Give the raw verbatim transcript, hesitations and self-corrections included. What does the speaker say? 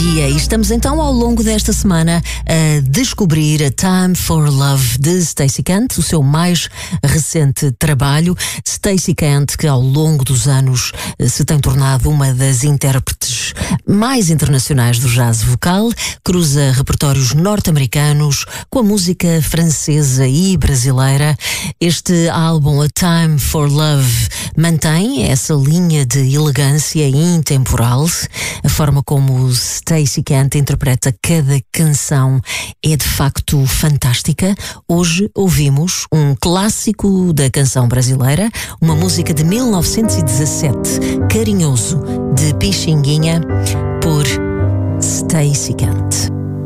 dia e estamos então ao longo desta semana a descobrir a Time for Love de Stacey Kent, o seu mais recente trabalho. Stacey Kent, que ao longo dos anos se tem tornado uma das intérpretes mais internacionais do jazz vocal, cruza repertórios norte-americanos com a música francesa e brasileira. Este álbum, A Time for Love, mantém essa linha de elegância intemporal. A forma como Stacey Kent interpreta cada canção é de facto fantástica. Hoje ouvimos um clássico da canção brasileira, uma música de mil novecentos e dezassete, Carinhoso, de Pixinguinha, por Stacey Kent.